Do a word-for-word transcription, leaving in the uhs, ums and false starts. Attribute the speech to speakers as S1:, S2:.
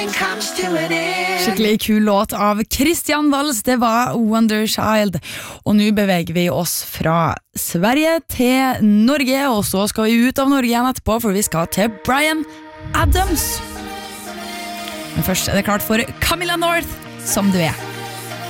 S1: Skikkelig kul låt av Christian Walls. Det var Wonder Child. Og nå beveger vi oss fra Sverige til Norge, og så skal vi ut av Norge igjen etterpå, for vi skal til Bryan Adams. Men først er det klart for Camilla North, Som du er.